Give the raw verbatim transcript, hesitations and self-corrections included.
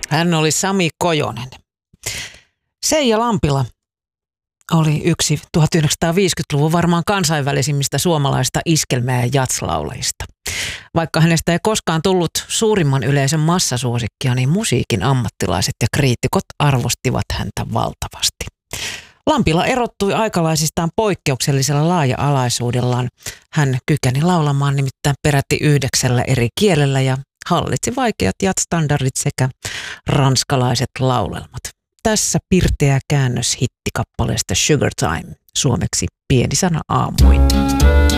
Hän oli Sami Kojonen. Seija Lampila oli yksi tuhatyhdeksänsataaviisikymmentäluvun varmaan kansainvälisimmistä suomalaista iskelmä- ja jatslaulajista. Vaikka hänestä ei koskaan tullut suurimman yleisön massasuosikkia, niin musiikin ammattilaiset ja kriitikot arvostivat häntä valtavasti. Lampila erottui aikalaisistaan poikkeuksellisella laaja-alaisuudellaan. Hän kykeni laulamaan nimittäin peräti yhdeksällä eri kielellä ja hallitsi vaikeat jazz-standardit sekä ranskalaiset laulelmat. Tässä pirteä käännös hittikappaleesta Sugar Time, suomeksi pieni sana aamuin.